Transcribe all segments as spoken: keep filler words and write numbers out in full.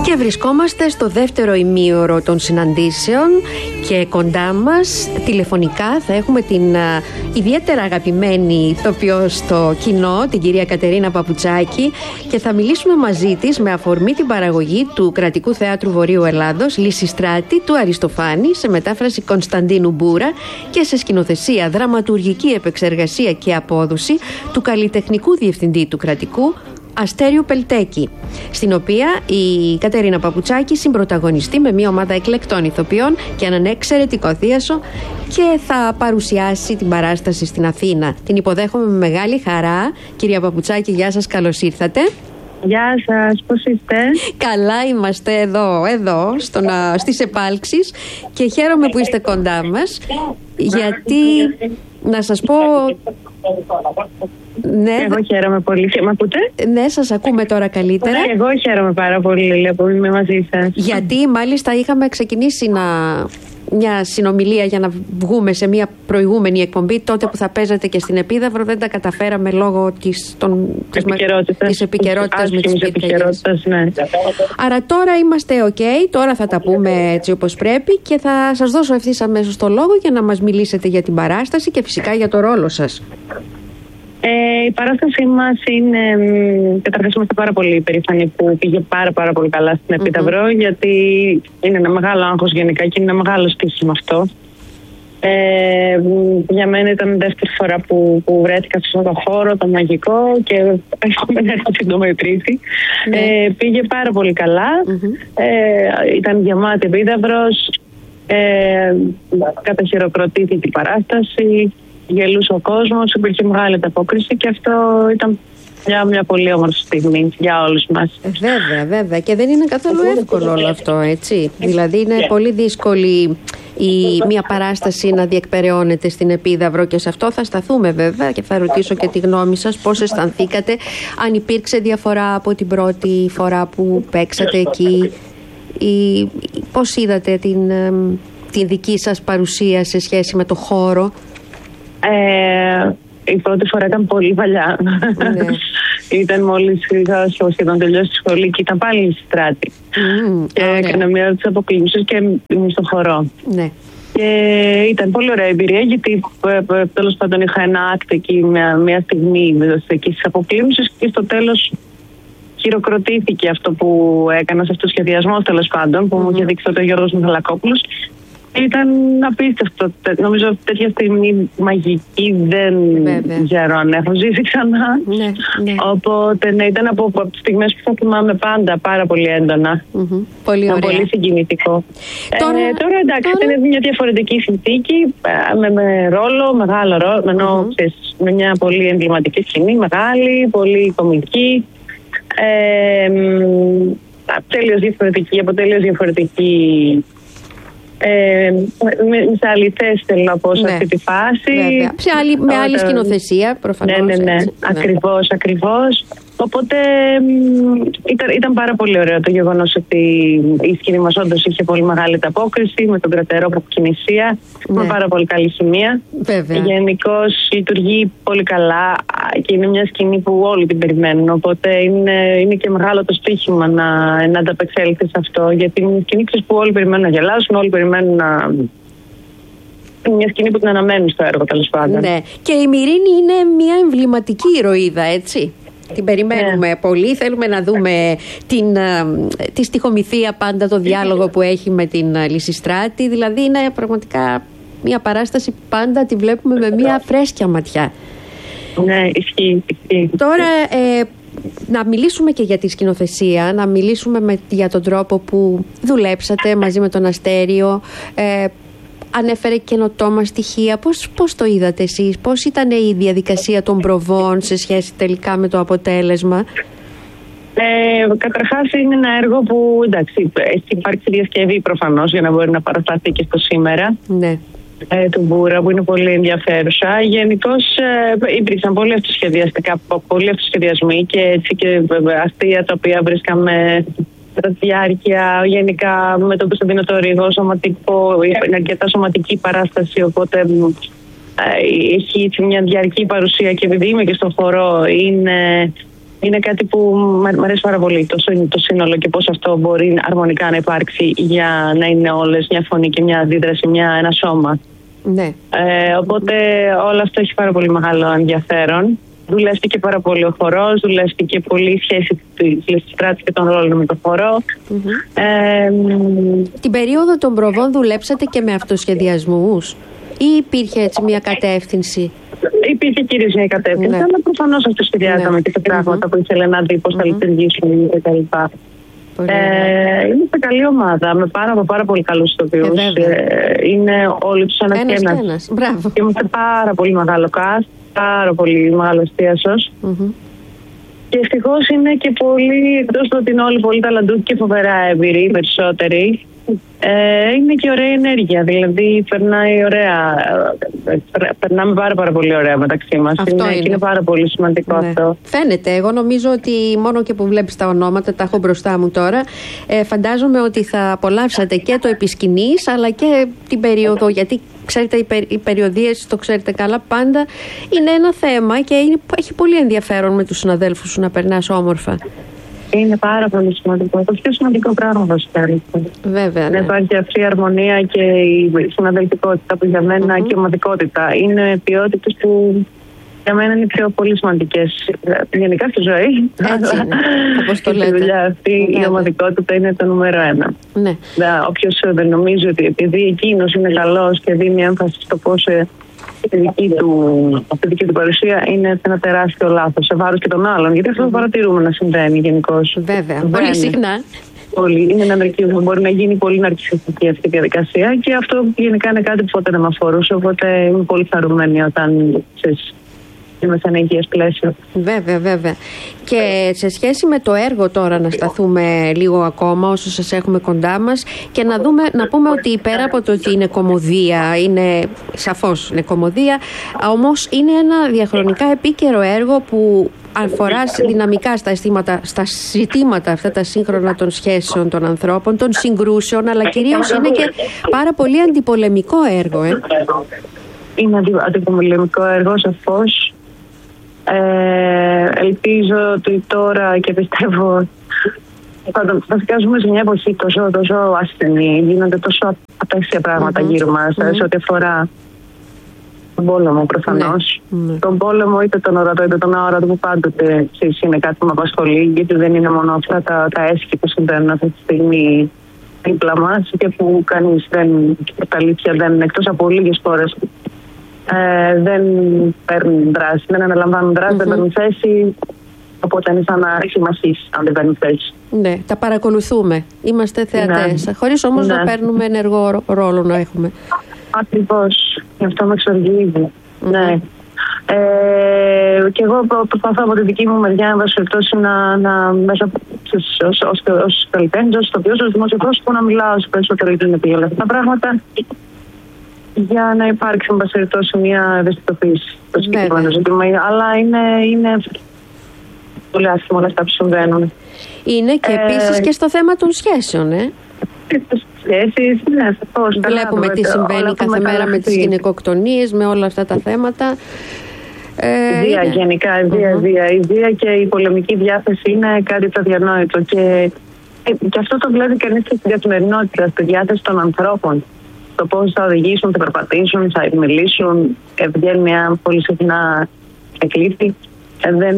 Και βρισκόμαστε στο δεύτερο ημίωρο των συναντήσεων και κοντά μας τηλεφωνικά θα έχουμε την α, ιδιαίτερα αγαπημένη ηθοποιό στο κοινό, την κυρία Κατερίνα Παπουτσάκη, και θα μιλήσουμε μαζί της με αφορμή την παραγωγή του Κρατικού Θεάτρου Βορείου Ελλάδος Λυσιστράτη του Αριστοφάνη, σε μετάφραση Κωνσταντίνου Μπούρα και σε σκηνοθεσία, δραματουργική επεξεργασία και απόδοση του καλλιτεχνικού διευθυντή του Κρατικού, Αστέριου Πελτέκη, στην οποία η Κατερίνα Παπουτσάκη συμπρωταγωνιστεί με μια ομάδα εκλεκτών ηθοποιών και έναν εξαιρετικό θίασο και θα παρουσιάσει την παράσταση στην Αθήνα. Την υποδέχομαι με μεγάλη χαρά. Κυρία Παπουτσάκη, γεια σας, καλώς ήρθατε. Γεια σας, πώς είστε? Καλά είμαστε εδώ, εδώ στον, στις επάλξεις, και χαίρομαι που είστε κοντά μας, γιατί να σας πω... Ναι. Εγώ χαίρομαι πολύ. Και με ακούτε? Ναι, σας ακούμε τώρα καλύτερα. Ναι, εγώ χαίρομαι πάρα πολύ που είμαι μαζί σας. Γιατί μάλιστα είχαμε ξεκινήσει να... μια συνομιλία για να βγούμε σε μια προηγούμενη εκπομπή, τότε που θα παίζατε και στην Επίδαυρο. Δεν τα καταφέραμε λόγω της, των, της επικαιρότητας, επικαιρότητας με τις πυρκαγιές. Ναι. Άρα τώρα είμαστε ok, τώρα θα τα πούμε έτσι όπως πρέπει και θα σας δώσω ευθύς αμέσως το λόγο για να μας μιλήσετε για την παράσταση και φυσικά για το ρόλο σας. Ε, η παράστασή μας είναι, καταρχάς είμαστε πάρα πολύ περήφανοι που πήγε πάρα πάρα πολύ καλά στην Επίδαυρο, mm-hmm. γιατί είναι ένα μεγάλο άγχος γενικά και είναι ένα μεγάλο στήσιμο αυτό. Ε, για μένα ήταν η δεύτερη φορά που, που βρέθηκα σε αυτό το χώρο, το μαγικό, και εύχομαι να έρθω σύντομα η τρίτη. Mm-hmm. Ε, πήγε πάρα πολύ καλά, mm-hmm. ε, ήταν γεμάτη Επίδαυρος, ε, καταχειροκροτήθηκε η παράσταση. Γελούσε ο κόσμος, υπήρχε μεγάλη ανταπόκριση και αυτό ήταν μια, μια πολύ όμορφη στιγμή για όλους μας. Ε, βέβαια, βέβαια. Και δεν είναι καθόλου εύκολο όλο αυτό, έτσι. Δηλαδή είναι πολύ δύσκολη η μια παράσταση να διεκπεραιώνεται στην Επίδαυρο, και σε αυτό θα σταθούμε βέβαια και θα ρωτήσω και τη γνώμη σας, πώς αισθανθήκατε, αν υπήρξε διαφορά από την πρώτη φορά που παίξατε εκεί, ή πώς είδατε την, την δική σας παρουσία σε σχέση με το χώρο. Ε, η πρώτη φορά ήταν πολύ παλιά. Ναι. Ήταν μόλις είχα σχεδόν τελειώσει τη σχολή και ήταν πάλι Λυσιστράτη. Mm, και oh, έκανα ναι. μια από τις αποκλήσεις και ήμουν στο χορό. Ναι. Και ήταν πολύ ωραία εμπειρία, γιατί τέλος πάντων είχα ένα άκτη εκεί μια, μια στιγμή εκεί στις αποκλήσεις, και στο τέλος χειροκροτήθηκε αυτό που έκανα σε αυτό το σχεδιασμό, τέλος πάντων, που mm. μου είχε δείξει τότε ο Γιώργος Μιχαλακόπουλος. Ήταν απίστευτο. Νομίζω τέτοια στιγμή μαγική δεν Βέβαια. ξέρω αν έχω ζήσει ξανά. Ναι, ναι. Οπότε ναι, ήταν από, από τις στιγμές που θα θυμάμαι πάντα πάρα πολύ έντονα. Mm-hmm. Πολύ ωραία. Ήταν πολύ συγκινητικό. Τώρα, ε, τώρα εντάξει, τώρα... ήταν μια διαφορετική συνθήκη, με, με ρόλο, μεγάλο ρόλο, με, mm-hmm. ξέρεις, με μια πολύ εμβληματική σκηνή, μεγάλη, πολύ κομική. Ε, τέλειος διαφορετική, από τέλειος διαφορετική. Ε, με, σε άλλη θέση θέλω να πω σε ναι. αυτή τη φάση. Σε άλλη, με άλλη σκηνοθεσία προφανώς. Ναι, ναι, ναι. Έτσι, ναι. Ακριβώς, ακριβώς. Οπότε ήταν, ήταν πάρα πολύ ωραίο το γεγονός ότι η σκηνή μας όντως είχε πολύ μεγάλη ανταπόκριση, με τον κρατερό από κινησία, ναι. με πάρα πολύ καλή σημεία. Γενικώς λειτουργεί πολύ καλά και είναι μια σκηνή που όλοι την περιμένουν. Οπότε είναι, είναι και μεγάλο το στοίχημα να, να ανταπεξέλθει σε αυτό, γιατί είναι μια σκηνή που όλοι περιμένουν να γελάσουν, όλοι περιμένουν να... μια σκηνή που την αναμένουν στο έργο, τέλος πάντων. Ναι. Και η Μυρίνη είναι μια εμβληματική ηρωίδα, έτσι. Την περιμένουμε ναι. πολύ. Θέλουμε να δούμε την, τη στιχομυθία, πάντα το διάλογο που έχει με την Λυσιστράτη. Δηλαδή είναι πραγματικά μια παράσταση που πάντα τη βλέπουμε με μια φρέσκια ματιά. Ναι, ισχύει. ισχύει. Τώρα ε, να μιλήσουμε και για τη σκηνοθεσία, να μιλήσουμε με, για τον τρόπο που δουλέψατε μαζί με τον Αστέριο. Ε, Ανέφερε καινοτόμα στοιχεία. Πώς, πώς το είδατε εσείς, πώς ήταν η διαδικασία των προβών σε σχέση τελικά με το αποτέλεσμα? Ε, καταρχάς είναι ένα έργο που εντάξει, έχει υπάρξει διασκευή προφανώς για να μπορεί να παρασταθεί και στο σήμερα. Ναι. Ε, του Μπούρα, που είναι πολύ ενδιαφέρουσα. Γενικώς ε, υπήρξαν πολλοί αυτοσχεδιαστικά, πολλοί αυτοσχεδιασμοί και έτσι και βέβαια, αστεία τα οποία βρίσκαμε κατά τη διάρκεια. Γενικά με τον Κωνσταντίνο το Ρίγο, σωματικό, είναι αρκετά σωματική παράσταση, οπότε ε, έχει μια διαρκή παρουσία και επειδή είμαι και στον χορό, είναι είναι κάτι που μου αρέσει πάρα πολύ, το, το σύνολο και πώς αυτό μπορεί αρμονικά να υπάρξει για να είναι όλες μια φωνή και μια αντίδραση, μια, ένα σώμα. Ναι. Ε, οπότε όλο αυτό έχει πάρα πολύ μεγάλο ενδιαφέρον. Δουλεύτηκε πάρα πολύ ο χορός, δουλεύτηκε πολύ η σχέση της Λεστιστράτης και των ρόλων με το χορό. Mm-hmm. Ε, Την περίοδο των προβών δουλέψατε και με αυτοσχεδιασμούς ή υπήρχε έτσι μια κατεύθυνση? Υπήρχε κυρίως μια κατεύθυνση, ναι. Αλλά προφανώς αυτοσχεδιάζαμε ναι. και τα πράγματα mm-hmm. που ήθελε να δει πώς mm-hmm. θα λειτουργήσουν κτλ. Ε, είναι μια καλή ομάδα με πάρα, πάρα πολύ καλούς ηθοποιούς. Ε, είναι όλοι τους ένας και ένας. Και είμαστε πάρα πολύ μεγάλο cast, πάρα πολύ μεγάλο εστίασος. Mm-hmm. Και ευτυχώς είναι και πολύ, εκτός του ότι είναι όλοι πολύ ταλαντούχοι και φοβερά έμπειροι, οι περισσότεροι. Ε, είναι και ωραία ενέργεια, δηλαδή περνάει ωραία, περνάμε πάρα, πάρα πολύ ωραία μεταξύ μας. Είναι, είναι. είναι πάρα πολύ σημαντικό ναι. αυτό. Φαίνεται, εγώ νομίζω ότι μόνο και που βλέπεις τα ονόματα, τα έχω μπροστά μου τώρα, ε, φαντάζομαι ότι θα απολαύσατε και το επισκηνής αλλά και την περίοδο, γιατί ξέρετε οι, περι, οι περιοδίες, το ξέρετε καλά, πάντα είναι ένα θέμα και είναι, έχει πολύ ενδιαφέρον με τους συναδέλφους σου να περνάς όμορφα. Είναι πάρα πολύ σημαντικό. Το πιο σημαντικό πράγμα βασικά. Βέβαια. Να ναι. υπάρχει αυτή η αρμονία και η συναδελφικότητα που για μένα mm-hmm. και η ομαδικότητα είναι ποιότητες που για μένα είναι πιο πολύ σημαντικές. Γενικά στη ζωή. Έτσι είναι. Όπως το λέτε. Στη δουλειά αυτή ναι, η ομαδικότητα είναι το νούμερο ένα. Ναι. Όποιος δεν νομίζει ότι επειδή εκείνος είναι καλός και δίνει έμφαση στο πώς η δική του, αυτή δική του παρουσία είναι ένα τεράστιο λάθος σε βάρος και των άλλων. Γιατί αυτό το παρατηρούμε να συμβαίνει γενικώς. Βέβαια, πολύ συχνά. Πολύ. Είναι ένα ναρκισμό. Μπορεί να γίνει πολύ ναρκισιστική αυτή η διαδικασία και αυτό γενικά είναι κάτι που ποτέ δεν με αφορούσε. Οπότε είμαι πολύ χαρούμενη όταν ξέρεις, είμαι σε ένα υγιές πλαίσιο. Βέβαια, βέβαια. Και σε σχέση με το έργο τώρα να σταθούμε λίγο ακόμα όσο σας έχουμε κοντά μας και να δούμε, να πούμε ότι πέρα από το ότι είναι κωμωδία, είναι σαφώς είναι κωμωδία, όμως είναι ένα διαχρονικά επίκαιρο έργο που αφορά δυναμικά στα, αισθήματα, στα ζητήματα αυτά τα σύγχρονα των σχέσεων των ανθρώπων, των συγκρούσεων, αλλά κυρίως είναι και πάρα πολύ αντιπολεμικό έργο. Ε. Είναι αντι, αντιπολεμικό έργο, σαφώς. Ε, ελπίζω ότι τώρα και πιστεύω βασικά ζούμε σε μια εποχή τόσο, τόσο ασθενή, γίνονται τόσο απέσια πράγματα mm-hmm. γύρω μας mm-hmm. σε ό,τι αφορά τον πόλεμο προφανώς. Mm-hmm. Τον πόλεμο είτε τον ορατό είτε τον αόρατο που πάντοτε είναι κάτι που με απασχολεί, γιατί δεν είναι μόνο αυτά τα, τα έσχη που συμβαίνουν αυτή τη στιγμή δίπλα μας και που κανείς δεν, τα αλήθεια δεν, εκτός από λίγες φορές Ε, δεν παίρνουν δράση, δεν αναλαμβάνουν δράση, mm-hmm. δεν παίρνουν θέση. Οπότε είναι σαν να ρίξει μασίς, αν δεν παίρνουν θέση. Ναι, τα παρακολουθούμε. Είμαστε θεατές. Ναι. Χωρίς όμως ναι. να παίρνουμε ενεργό ρόλο να έχουμε. Ακριβώς. Γι' αυτό με εξοργίζει. Mm-hmm. Ναι. Ε, και εγώ προσπαθώ από τη δική μου μεριά να δώσω να, να μέσα ως καλλιτέχνης, ως ηθοποιός, ως δημοσιογράφος, να μιλάω όσο περισσότερο γίνεται για όλα αυτά τα πράγματα. Για να υπάρξει μπασεριτώσει μια ευαισθητοποίηση στο συγκεκριμένο ζήτημα. Αλλά είναι, είναι πολύ άσχημα όλα αυτά που συμβαίνουν. Είναι και ε, επίσης και στο θέμα των σχέσεων, ε. Σχέσεις, ναι, σαφώς. Βλέπουμε τι συμβαίνει κάθε μέρα με τις γυναικοκτονίες, με όλα αυτά τα θέματα. Ε, βία, είναι. γενικά, η βία, uh-huh. βία. Η βία και η πολεμική διάθεση είναι κάτι το αδιανόητο. Και, και αυτό το βλέπει κανείς και στην καθημερινότητα, στη διάθεση των ανθρώπων. Το πώς θα οδηγήσουν, θα περπατήσουν, θα μιλήσουν, βγαίνει μια πολύ συχνά εκλήφθη. Ε, δεν...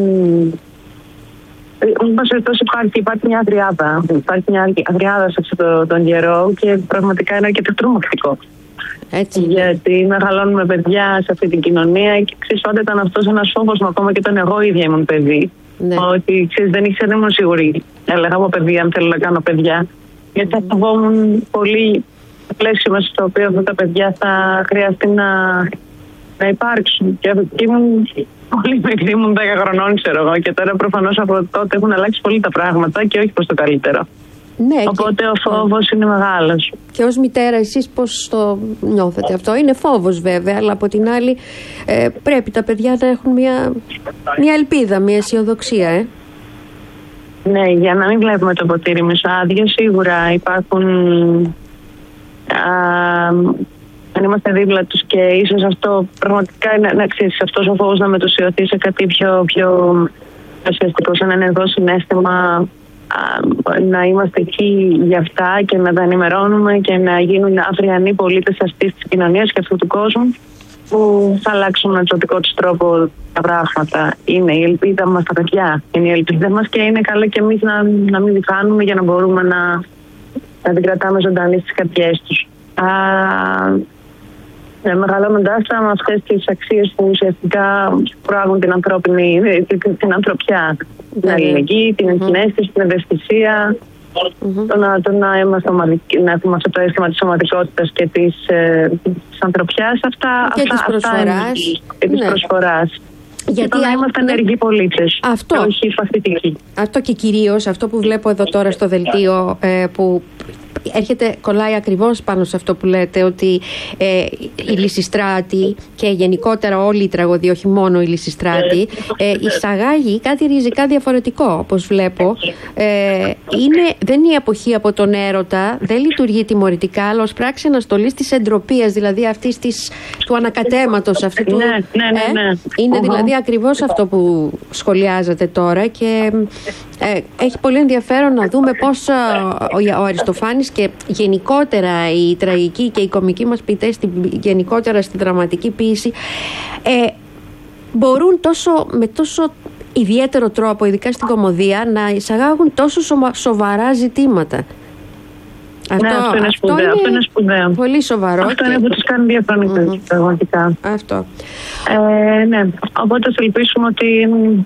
Όπως υπάρχει, υπάρχει μια αδριάδα. Υπάρχει μια αδριάδα σε αυτόν το, τον καιρό και πραγματικά είναι αρκετά τρομακτικό. Έτσι. Γιατί μεγαλώνουμε παιδιά σε αυτή την κοινωνία και ξέρεις, όταν ήταν αυτός ένας φόβος μου, ακόμα και όταν εγώ ίδια ήμουν παιδί. Ναι. Ότι ξέρεις, δεν ήξερα, δεν ήμουν σίγουρη. Έλεγα από παιδιά, αν θέλω να κάνω παιδιά. Γιατί θα φοβόμουν πολύ το πλαίσιο μέσα στο οποίο αυτά τα παιδιά θα χρειαστεί να, να υπάρξουν. Και ήμουν πολύ μικρή, ήμουν δέκα χρονών, ξέρω εγώ. Και τώρα προφανώς από τότε έχουν αλλάξει πολύ τα πράγματα και όχι προς το καλύτερο. Ναι, οπότε και... ο φόβος είναι μεγάλος. Και ως μητέρα εσείς πώς το νιώθετε αυτό? Είναι φόβος βέβαια, αλλά από την άλλη ε, πρέπει τα παιδιά να έχουν μια, μια ελπίδα, μια αισιοδοξία, ε. Ναι, για να μην βλέπουμε το ποτήρι μισοάδιο, σίγουρα υπάρχουν... αν είμαστε δίπλα τους και ίσως αυτό πραγματικά είναι, να ξέρεις, αυτός ο φόβος να μετουσιωθεί σε κάτι πιο, πιο ουσιαστικό, σε ένα ενεργό συναίσθημα, να είμαστε εκεί για αυτά και να τα ενημερώνουμε και να γίνουν αυριανοί πολίτες αυτής της κοινωνίας και αυτού του κόσμου που θα αλλάξουν με τον δικό τους τρόπο τα πράγματα. Είναι η ελπίδα μας τα παιδιά, είναι η ελπίδα μας και είναι καλό και εμείς να, να μην διχάνουμε για να μπορούμε να, να την κρατάμε ζωντανή στις καρδιές τους. Ε, μεγαλώνοντάς τα με αυτές τις αξίες που ουσιαστικά προάγουν την ανθρώπινη, την, την ανθρωπιά, yeah. την αλληλεγγύη, την ενσυναίσθηση, mm-hmm. την ευαισθησία, mm-hmm. το, να, το να, είμαστε ομαδικοί, να έχουμε αυτό το αίσθημα της ομαδικότητας και της, ε, της ανθρωπιάς, αυτά, και αυτά, της προσφοράς. Και της ναι. προσφοράς. Γιατί να είμαστε ενεργοί πολίτες, αυτό, όχι φασιστικοί. Αυτό και κυρίως αυτό που βλέπω εδώ τώρα στο δελτίο, ε, που έρχεται, κολλάει ακριβώς πάνω σε αυτό που λέτε, ότι ε, η Λυσιστράτη και γενικότερα όλη η τραγωδία, όχι μόνο η Λυσιστράτη, ε, εισαγάγει κάτι ριζικά διαφορετικό, όπως βλέπω. Ε, είναι, δεν είναι η αποχή από τον έρωτα, δεν λειτουργεί τιμωρητικά, αλλά ως πράξη αναστολής της εντροπίας, δηλαδή αυτής της, του ανακατέματος αυτού του. Ναι, ναι, ναι, ναι. Ε, είναι uh-huh. δηλαδή ακριβώς αυτό που σχολιάζατε τώρα και ε, έχει πολύ ενδιαφέρον να δούμε πώς ο, ο Αριστοφάνης και γενικότερα οι τραγικοί και οι κομικοί μας ποιητές γενικότερα στη δραματική ποίηση ε, μπορούν τόσο, με τόσο ιδιαίτερο τρόπο, ειδικά στην κωμωδία, να εισαγάγουν τόσο σοβαρά ζητήματα. Αυτό, ναι, αυτό, είναι σπουδαίο, αυτό, είναι αυτό είναι σπουδαίο. Πολύ σοβαρό. Αυτό και είναι που τους κάνει διαφορετικούς, mm-hmm. πραγματικά. Αυτό. Ε, ναι, οπότε ας ελπίσουμε ότι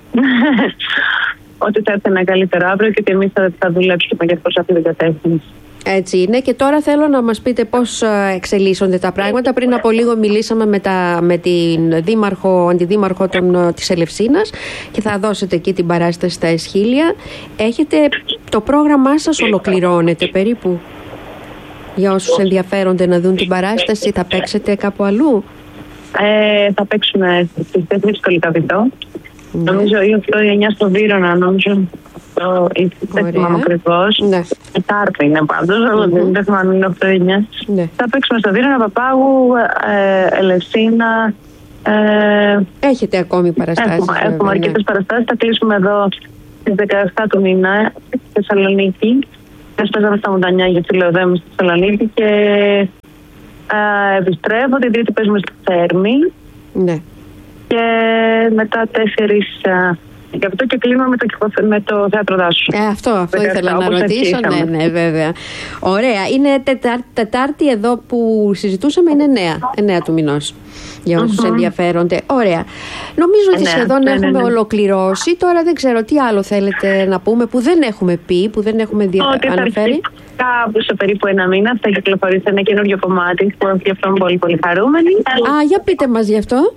ότι θα έρθει ένα καλύτερο αύριο και ότι εμείς θα, θα δουλέψουμε και προς αυτή την κατεύθυνση. Έτσι είναι. Και τώρα θέλω να μας πείτε πώς εξελίσσονται τα πράγματα. Πριν από λίγο μιλήσαμε με, τα, με την δήμαρχο, αντιδήμαρχο των, της Ελευσίνας και θα δώσετε εκεί την παράσταση στα Εσχήλια. Έχετε, το πρόγραμμά σας ολοκληρώνεται περίπου? Για όσους ενδιαφέρονται να δουν την παράσταση, θα παίξετε κάπου αλλού? Ε, θα παίξουμε στις τέσσερις Κολυκαβητό. Ναι. Νομίζω ή οκτώ ή εννιά στο Βύρωνα, νομίζω. Δεν θυμάμαι ακριβώς. Ναι. Τετάρτη είναι πάντως, αλλά mm-hmm. δεν θυμάμαι αν είναι οκτώ ή εννιά. Ναι. Θα παίξουμε στο Βύρωνα, Παπάγου, ε, Ελευσίνα. Ε, Έχετε ακόμη παραστάσεις? Έχουμε, έχουμε αρκετές ναι. παραστάσεις. Θα κλείσουμε εδώ στις δεκαεπτά του μήνα στη Θεσσαλονίκη. Έσπαζαμε στα Μοντανιά για Φιλεοδέμου στη Θεσσαλονίκη και ε, επιστρέφω. Την Τρίτη παίζουμε στη Θέρμη. Ναι. Και μετά τέσσερις και αυτό και κλείνουμε με το, με το θέατρο δάσου. Ε, αυτό αυτό ήθελα να ρωτήσω. Ναι, ναι, βέβαια. Ωραία. Είναι τετάρ, Τετάρτη εδώ που συζητούσαμε, είναι εννέα του μηνός. Για όσους uh-huh. ενδιαφέρονται. Ωραία. Νομίζω ότι σχεδόν ναι, έχουμε ναι, ναι. ολοκληρώσει. Τώρα δεν ξέρω τι άλλο θέλετε να πούμε που δεν έχουμε πει, που δεν έχουμε δια... ότι αναφέρει. Κάπου σε περίπου ένα μήνα θα κυκλοφορήσει ένα καινούριο κομμάτι που γι' αυτό είμαι πολύ πολύ χαρούμενη. Α, για πείτε μας γι' αυτό.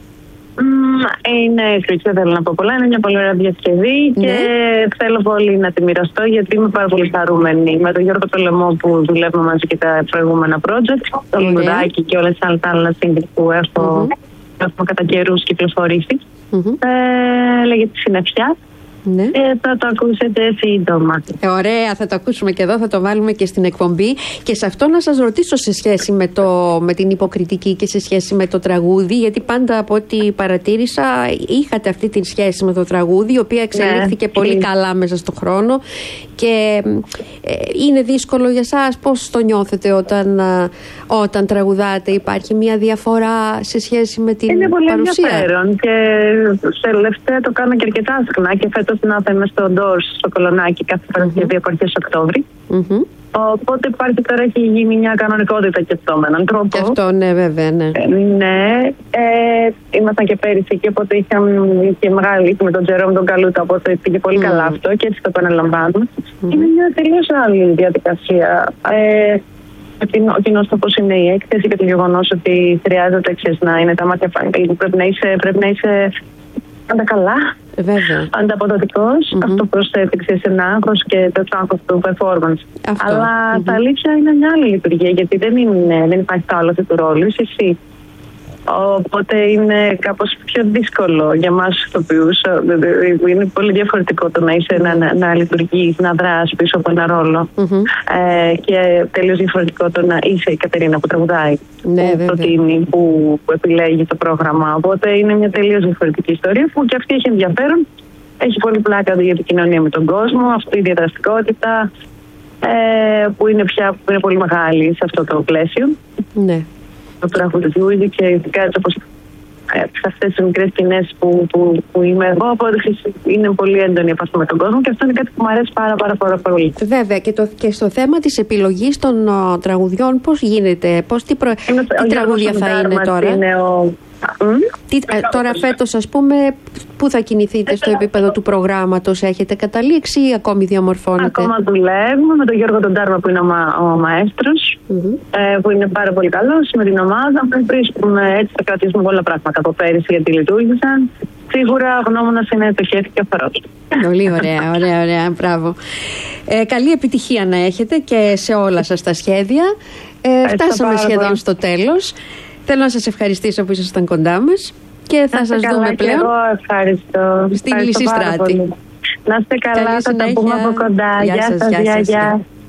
Είναι έτσι, δεν θέλω να πω πολλά. Είναι μια πολύ ωραία διασκευή και ναι. θέλω πολύ να τη μοιραστώ γιατί είμαι πάρα πολύ χαρούμενη με τον Γιώργο Τολεμό που δουλεύουμε μαζί και τα προηγούμενα project, το Λουδάκι και όλες τις άλλες σύγκρισεις που έχω, mm-hmm. έχουμε κατά καιρούς κυκλοφορήσει. Mm-hmm. Ε, λέγεται Συννεφιά. Ναι. Ε, θα το ακούσετε σύντομα. Ε, ωραία, θα το ακούσουμε και εδώ, θα το βάλουμε και στην εκπομπή. Και σε αυτό να σας ρωτήσω σε σχέση με, το, με την υποκριτική και σε σχέση με το τραγούδι, γιατί πάντα από ό,τι παρατήρησα είχατε αυτή τη σχέση με το τραγούδι, η οποία εξελίχθηκε ναι. πολύ καλά μέσα στον χρόνο. Και ε, είναι δύσκολο για σας? Πώς το νιώθετε όταν, όταν τραγουδάτε? Υπάρχει μια διαφορά σε σχέση με την είναι παρουσία? Είναι πολύ ενδιαφέρον και τελευταία το κάνω και αρκετά συχνά και φέτος να είμαι στο Ντόρς, στο Κολονάκι κάθε Παρασκευή από αρχές Οκτώβρη. Mm-hmm. Οπότε υπάρχει τώρα, έχει γίνει μια κανονικότητα και αυτό με έναν τρόπο. Και αυτό, ναι, βέβαια, ναι. Ε, ναι. Ε, ήμασταν και πέρυσι εκεί, οπότε είχαμε και μεγάλη ήθη με τον Τζερόμ τον Καλούτα, οπότε πήγε πολύ mm. καλά αυτό και έτσι το επαναλαμβάνουμε. Mm. Είναι μια τελείως άλλη διαδικασία. Ε, ο κοινός τόπος είναι η έκθεση και το γεγονός ότι χρειάζεται ξέρεις, να είναι τα μάτια φάνηκα. Πρέπει να είσαι, πρέπει να είσαι πάντα καλά. Βέβαια. Ανταποδοτικός, mm-hmm. αυτό προσθέτει σε ένα άγχος και το άγχος του performance. Αυτό. Αλλά mm-hmm. τα αλήθεια είναι μια άλλη λειτουργία, γιατί δεν, είναι, δεν υπάρχει το άλλο του ρόλου, είσαι εσύ. Οπότε είναι κάπως πιο δύσκολο για εμάς τους ηθοποιούς. Είναι πολύ διαφορετικό το να είσαι να, να, να λειτουργείς, να δράσεις πίσω από ένα ρόλο. Mm-hmm. Ε, και τελείως διαφορετικό το να είσαι η Κατερίνα που τραγουδάει, ναι, που προτείνει, που, που επιλέγει το πρόγραμμα. Οπότε είναι μια τελείως διαφορετική ιστορία που και αυτή έχει ενδιαφέρον. έχει πολύ πλάκα η επικοινωνία με τον κόσμο, αυτή η διαδραστικότητα ε, που είναι πια που είναι πολύ μεγάλη σε αυτό το πλαίσιο. Ναι. Το τραγουδιούδι και ειδικά όπως σε αυτές τις μικρές σκηνές που, που, που είμαι εγώ, οπότε είναι πολύ έντονη η επαφή με τον κόσμο και αυτό είναι κάτι που μου αρέσει πάρα, πάρα, πάρα πολύ. Βέβαια, και, το, και στο θέμα της επιλογής των uh, τραγουδιών, πώς γίνεται, πώς, τι, προ... είναι, τι τραγούδια θα είναι τώρα. Είναι ο... Τι, ε, τώρα φέτος, ας πούμε, πού θα κινηθείτε στο επίπεδο του προγράμματος, έχετε καταλήξει ή ακόμη διαμορφώνετε? Ακόμα δουλεύουμε με τον Γιώργο τον Τάρμα που είναι ο, μα, ο μαέστρος, mm-hmm. ε, που είναι πάρα πολύ καλός, με την ομάδα. Βρίσκουμε, έτσι θα κρατήσουμε πολλά πράγματα από πέρυσι γιατί λειτουργήσαν. Σίγουρα γνώμονας είναι το χέρι και ο φαρός. Πολύ ωραία, ωραία, ωραία, μπράβο. Ε, καλή επιτυχία να έχετε και σε όλα σας τα σχέδια. Ε, φτάσαμε σχεδόν πολύ στο τέλος. Θέλω να σας ευχαριστήσω που ήσασταν κοντά μας και θα σας καλά, δούμε πλέον. Εγώ ευχαριστώ. Στην Λυσιστράτη. Να είστε καλά, καλή θα τα πούμε από κοντά. Γεια σας, γεια σας.